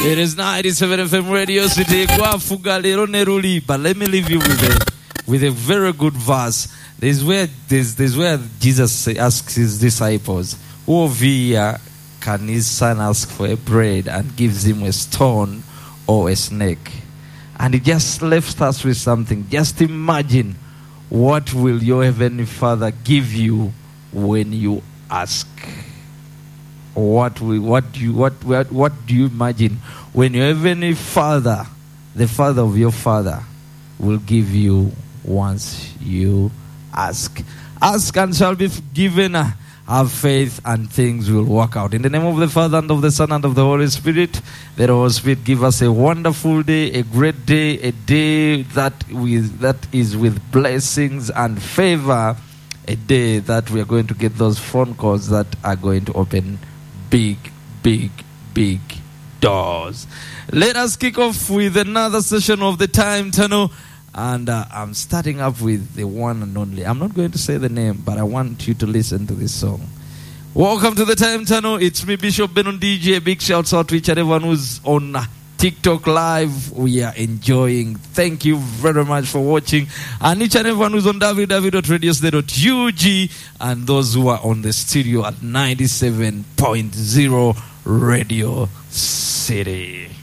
It is 97 FM Radio City. But let me leave you with a very good verse. This is where Jesus asks his disciples, who of you can his son ask for a bread and gives him a stone or a snake? And he just left us with something. Just imagine, what will your heavenly Father give you when you ask? What do you imagine when your heavenly Father, the Father of your Father, will give you once you ask? Ask and shall be given. Have faith and things will work out. In the name of the Father and of the Son and of the Holy Spirit, the Holy Spirit give us a wonderful day, a great day, a day that is with blessings and favor, a day that we are going to get those phone calls that are going to open big, big, big doors. Let us kick off with another session of the Time Tunnel. And I'm starting up with the one and only. I'm not going to say the name, but I want you to listen to this song. Welcome to the Time Tunnel. It's me, Bishop Benon DJ. Big shouts out to each and everyone who's on TikTok Live. We are enjoying. Thank you very much for watching. And each and everyone who's on www.radiosday.ug, and those who are on the studio at 97.0 Radio City.